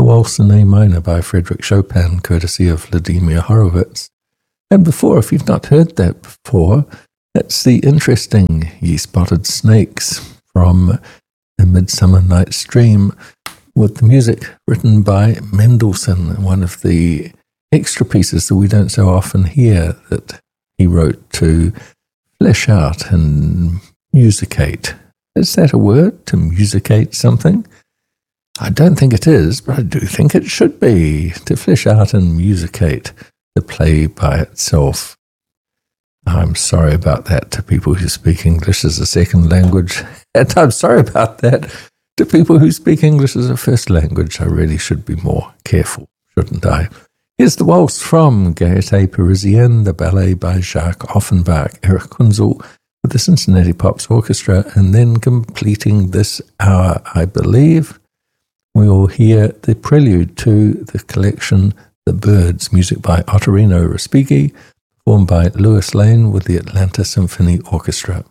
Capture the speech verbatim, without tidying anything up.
Waltz in A minor by Frederick Chopin, courtesy of Vladimir Horowitz. And before, if you've not heard that before, that's the interesting Ye Spotted Snakes from A Midsummer Night's Dream, with the music written by Mendelssohn, one of the extra pieces that we don't so often hear that he wrote to flesh out and musicate. Is that a word, to musicate something? I don't think it is, but I do think it should be, to flesh out and musicate the play by itself. I'm sorry about that to people who speak English as a second language, and I'm sorry about that to people who speak English as a first language. I really should be more careful, shouldn't I? Here's the waltz from Gaieté Parisienne, the ballet by Jacques Offenbach, Erich Kunzel, with the Cincinnati Pops Orchestra, and then completing this hour, I believe, we will hear the prelude to the collection The Birds, music by Ottorino Respighi, performed by Louis Lane with the Atlanta Symphony Orchestra.